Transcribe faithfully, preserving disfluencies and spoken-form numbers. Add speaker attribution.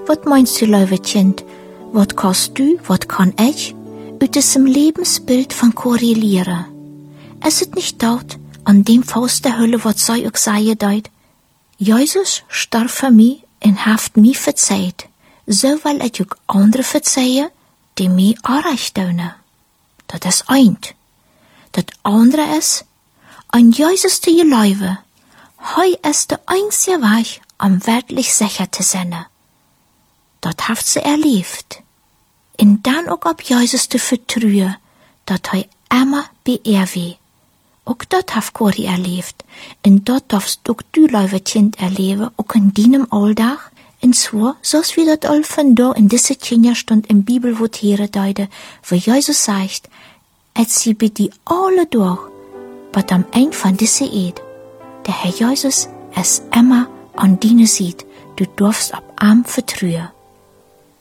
Speaker 1: Wat meinst du, lieve kind? Wat kannst du, wat kann ich, uit diesem Lebensbild von korrelieren? Ist es nicht dort, an dem Faust der Hölle, wat sei auch sei deut? Jesus starb für mich und haft mich verzeiht, so weil ich auch andere verzeihe, die mich anrecht tun. Das ist eint. Das andere ist, an Jesus zu geloven. Hei ist der einzige Weg, um wirklich sicher zu sein. Das haft sie erlebt. Und dann auch auf Jesus zu vertrauen, dass hei immer bei ihr wie. Auch das haft Cori erlebt. Und das darfst auch du, liebe Kind, erleben, auch in deinem Alltag. Und zwar, so wie das all von da in dieser Kinderstund im Bibelwort hier deute, wo Jesus sagt, als sie bei die alle durch, was am Ende von dieser Eid. Der Herr Jesus ist immer an deine Seite. Du darfst ab ihm vertrauen.